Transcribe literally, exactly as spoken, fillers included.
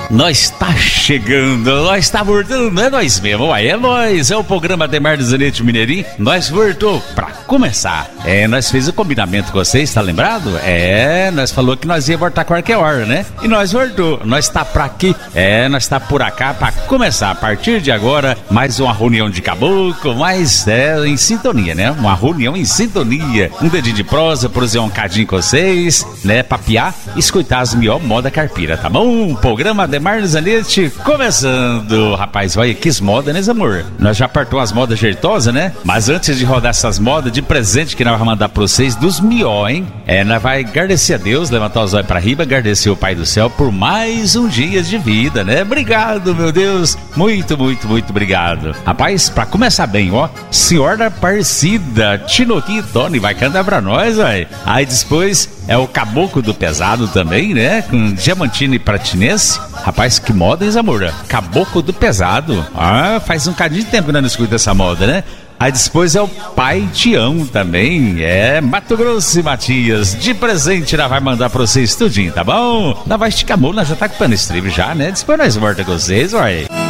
Nós tá chegando, nós tá voltando, é nós mesmo, uai, é nós, é o programa Ademar do Zanetti Mineirinho, nós voltou pra começar. É, nós fez o combinamento com vocês, tá lembrado? É, nós falou que nós ia voltar qualquer hora, né? E nós voltou, nós tá pra aqui, é, nós tá por acá pra começar. A partir de agora, mais uma reunião de caboclo, mais, é, em sintonia, né? Uma reunião em sintonia, um dedinho de prosa, prosear um cadinho com vocês, né? Papiar, escutar as melhor moda carpira, tá bom? Programa Ademar do Zanetti começando. Rapaz, olha que moda, né, amor? Nós já partou as modas jeitosas, né? Mas antes de rodar essas modas, de presente que nós vamos mandar pra vocês, dos mió, hein? É, nós vai agradecer a Deus, levantar os olhos pra riba, agradecer o Pai do Céu por mais um dia de vida, né? Obrigado, meu Deus. Muito, muito, muito obrigado. Rapaz, pra começar bem, ó, Senhora Aparecida, Tinoquinho e Tony vai cantar pra nós, vai. Aí depois é o Caboclo do Pesado também, né? Com Diamantino e Pratinense. Rapaz, que moda, hein, amor? Caboclo do Pesado. Ah, faz um cadinho de tempo que nós não escuta essa moda, né? Aí depois é o Pai Tião também, é Mato Grosso e Matias, de presente ela vai mandar pra vocês tudinho, tá bom? Nós vai esticar a mão, nós já tá com o pano estribo já, né? Depois nós volta com vocês, vai.